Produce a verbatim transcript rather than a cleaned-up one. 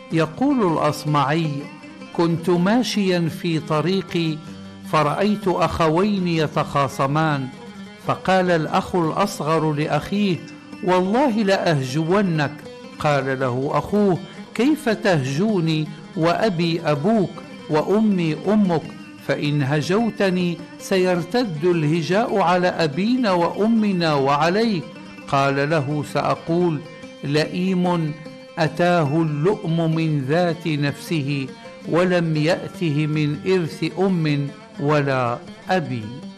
يقول الأصمعي: كنت ماشيا في طريقي فرأيت أخوين يتخاصمان، فقال الأخ الأصغر لأخيه: والله لأهجونك. قال له أخوه: كيف تهجوني وأبي أبوك وأمي أمك؟ فإن هجوتني سيرتد الهجاء على أبينا وأمنا وعليك. قال له: سأقول: لئيم أتاه اللؤم من ذات نفسه ولم يأته من إرث أم ولا أبي.